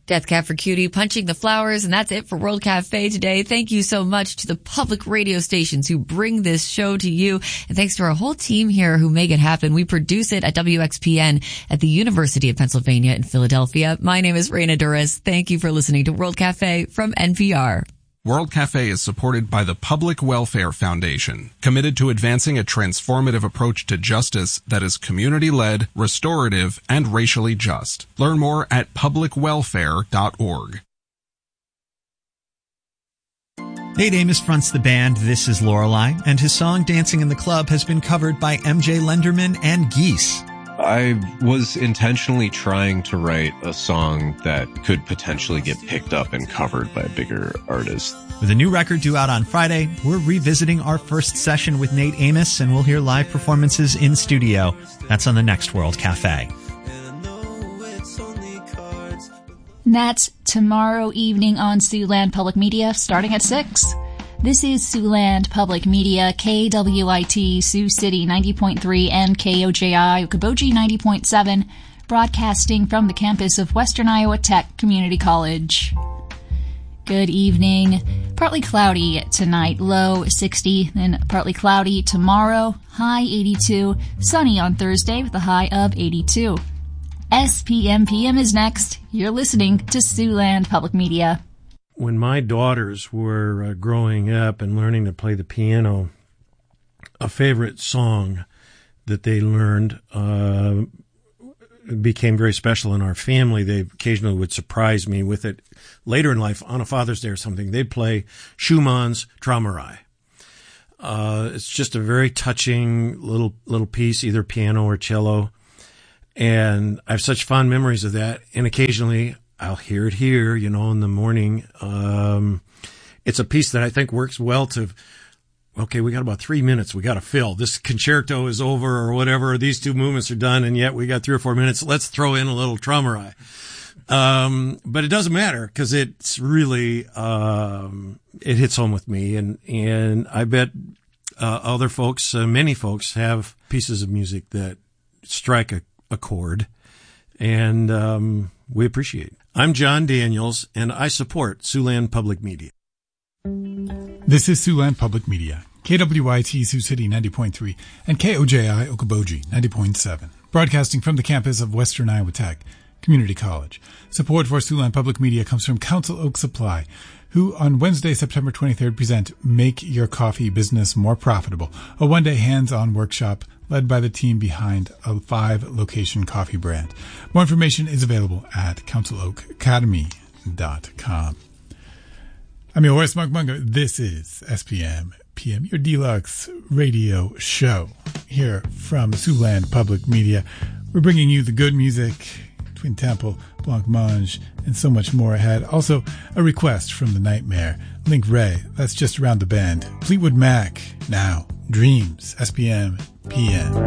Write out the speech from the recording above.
Death Cat for Cutie, Punching the Flowers, and that's it for World Cafe today. Thank you so much to the public radio stations who bring this show to you, and thanks to our whole team here who make it happen. We produce it at WXPN at the University of Pennsylvania in Philadelphia. My name is Reina Duras. Thank you for listening to World Cafe from NPR. World Cafe is supported by the Public Welfare Foundation, committed to advancing a transformative approach to justice that is community-led, restorative, and racially just. Learn more at publicwelfare.org. Nate Amos fronts the band This Is Lorelei, and his song Dancing in the Club has been covered by MJ Lenderman and Geese. I was intentionally trying to write a song that could potentially get picked up and covered by a bigger artist. With a new record due out on Friday, we're revisiting our first session with Nate Amos, and we'll hear live performances in studio. That's on the next World Cafe. And that's tomorrow evening on Siouxland Public Media, starting at 6. This is Siouxland Public Media, KWIT, Sioux City 90.3 and KOJI, Okoboji 90.7, broadcasting from the campus of Western Iowa Tech Community College. Good evening. Partly cloudy tonight, low 60, then partly cloudy tomorrow, high 82, sunny on Thursday with a high of 82. SPM is next. You're listening to Siouxland Public Media. When my daughters were growing up and learning to play the piano, a favorite song that they learned became very special in our family. They occasionally would surprise me with it. Later in life, on a Father's Day or something, they'd play Schumann's Traumerei. It's just a very touching little piece, either piano or cello. And I have such fond memories of that. And occasionally I'll hear it here, in the morning. It's a piece that I think works well to, okay, we got about 3 minutes we got to fill. This concerto is over or whatever. These two movements are done, and yet we got 3 or 4 minutes. Let's throw in a little Traumerei. But it doesn't matter because it's really, it hits home with me. And I bet, other folks, many folks have pieces of music that strike a chord, and, we appreciate it. I'm John Daniels, and I support Siouxland Public Media. This is Siouxland Public Media, KWIT Sioux City 90.3 and KOJI Okoboji 90.7, broadcasting from the campus of Western Iowa Tech Community College. Support for Siouxland Public Media comes from Council Oak Supply, who on Wednesday, September 23rd, present Make Your Coffee Business More Profitable, a one-day hands-on workshop led by the team behind a 5-location coffee brand. More information is available at counciloakacademy.com. I'm your host, Mark Munger. This is SPM PM, your deluxe radio show here from Siouxland Public Media. We're bringing you the good music, Twin Temple, Blancmange, and so much more ahead. Also, a request from the Nightmare, Link Ray, that's just around the bend. Fleetwood Mac, now, Dreams, SPM PM.